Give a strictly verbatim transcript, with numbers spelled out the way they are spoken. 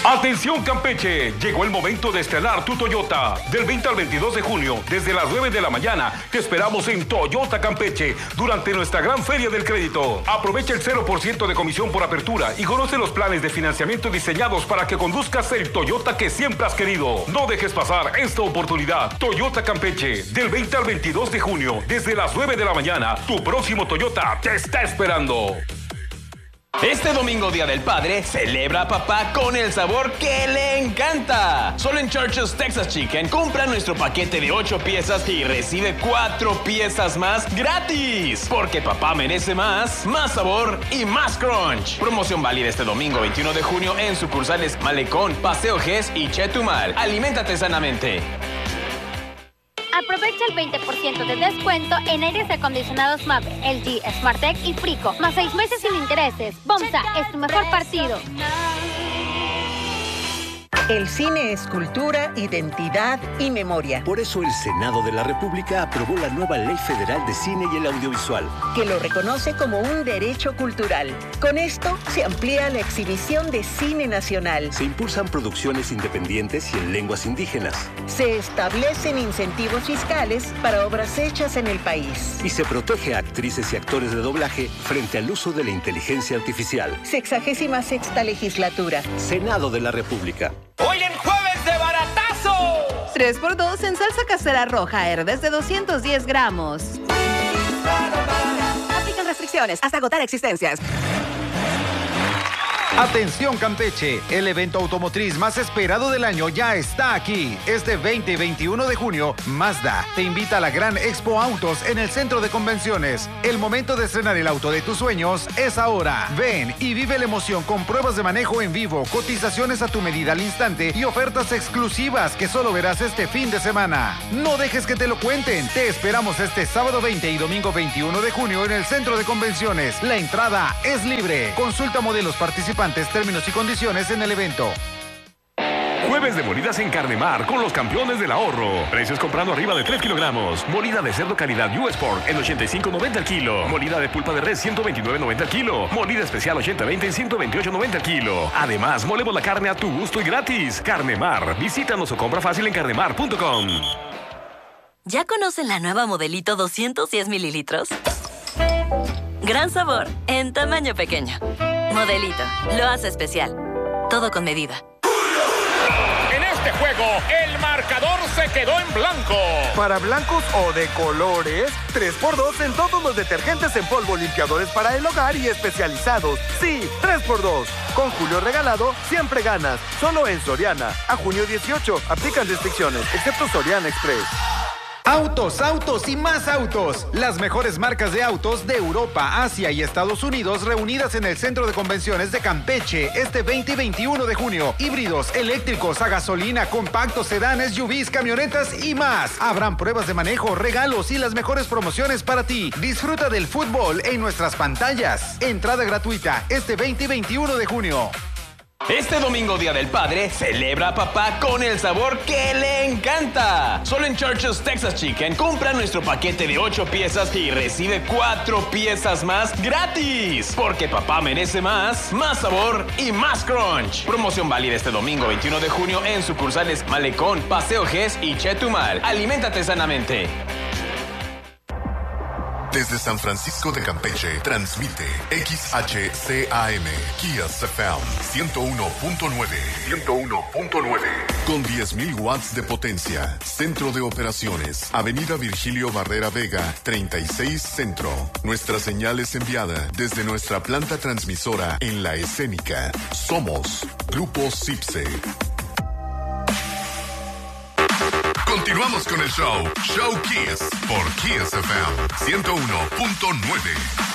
Atención Campeche, llegó el momento de estrenar tu Toyota. Del veinte al veintidós de junio, desde las nueve de la mañana, te esperamos en Toyota Campeche durante nuestra gran feria del crédito. Aprovecha el cero por ciento de comisión por apertura y conoce los planes de financiamiento diseñados para que conduzcas el Toyota que siempre has querido. No dejes pasar esta oportunidad. Toyota Campeche, del veinte al veintidós de junio, desde las nueve de la mañana, tu próximo Toyota te está esperando. Este domingo, Día del Padre, celebra a papá con el sabor que le encanta. Solo en Church's Texas Chicken compra nuestro paquete de ocho piezas y recibe cuatro piezas más gratis. Porque papá merece más, más sabor y más crunch. Promoción válida este domingo veintiuno de junio en sucursales Malecón, Paseo Gess y Chetumal. Aliméntate sanamente. Aprovecha el veinte por ciento de descuento en aires acondicionados Mave, L G, Smartec y Frico. Más seis meses sin intereses. Bomsa es tu mejor partido. El cine es cultura, identidad y memoria. Por eso el Senado de la República aprobó la nueva Ley Federal de Cine y el Audiovisual, que lo reconoce como un derecho cultural. Con esto se amplía la exhibición de cine nacional. Se impulsan producciones independientes y en lenguas indígenas. Se establecen incentivos fiscales para obras hechas en el país. Y se protege a actrices y actores de doblaje frente al uso de la inteligencia artificial. Sexagésima sexta legislatura. Senado de la República. ¡Hoy en Jueves de Baratazo! tres por dos en salsa casera roja Herdes de doscientos diez gramos. Aplican restricciones hasta agotar existencias. Atención Campeche, el evento automotriz más esperado del año ya está aquí. Este veinte y veintiuno de junio, Mazda te invita a la gran Expo Autos en el Centro de Convenciones. El momento de estrenar el auto de tus sueños es ahora. Ven y vive la emoción con pruebas de manejo en vivo, cotizaciones a tu medida al instante y ofertas exclusivas que solo verás este fin de semana. No dejes que te lo cuenten. Te esperamos este sábado veinte y domingo veintiuno de junio en el Centro de Convenciones. La entrada es libre. Consulta modelos participantes, términos y condiciones en el evento. Jueves de molidas en Carnemar con los campeones del ahorro. Precios comprando arriba de tres kilogramos. Molida de cerdo calidad U S Pork en ochenta y cinco noventa al kilo. Molida de pulpa de res ciento veintinueve noventa al kilo. Molida especial ochenta veinte en ciento veintiocho noventa al kilo. Además, molemos la carne a tu gusto y gratis. Carnemar. Visítanos o compra fácil en carnemar punto com. ¿Ya conocen la nueva Modelito doscientos diez mililitros? Gran sabor en tamaño pequeño. Modelito, lo hace especial. Todo con medida. En este juego, el marcador se quedó en blanco. Para blancos o de colores, tres por dos en todos los detergentes en polvo, limpiadores para el hogar y especializados. Sí, tres por dos. Con Julio regalado, siempre ganas. Solo en Soriana. A junio dieciocho, aplican restricciones, excepto Soriana Express. Autos, autos y más autos. Las mejores marcas de autos de Europa, Asia y Estados Unidos reunidas en el Centro de Convenciones de Campeche este veinte y veintiuno de junio. Híbridos, eléctricos, a gasolina, compactos, sedanes, S U Vs, camionetas y más. Habrán pruebas de manejo, regalos y las mejores promociones para ti. Disfruta del fútbol en nuestras pantallas. Entrada gratuita este veinte y veintiuno de junio. Este domingo, Día del Padre, celebra a papá con el sabor que le encanta. Solo en Church's Texas Chicken compra nuestro paquete de ocho piezas y recibe cuatro piezas más gratis. Porque papá merece más, más sabor y más crunch. Promoción válida este domingo veintiuno de junio en sucursales Malecón, Paseo Gess y Chetumal. Aliméntate sanamente. Desde San Francisco de Campeche, transmite X H C A M, Kiss F M, ciento uno punto nueve. ciento uno punto nueve. Con diez mil watts de potencia. Centro de operaciones. Avenida Virgilio Barrera Vega, treinta y seis Centro. Nuestra señal es enviada desde nuestra planta transmisora en La Escénica. Somos Grupo Cipse. Continuamos con el show, Show Kiss, por Kiss F M ciento uno punto nueve.